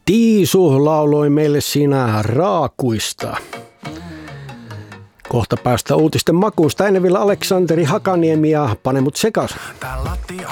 Tiisu lauloi meille siinä raakuista. Kohta päästä uutisten makuun. Steinevillä Aleksanteri Hakaniemi ja Pane mut sekas. Tää lattia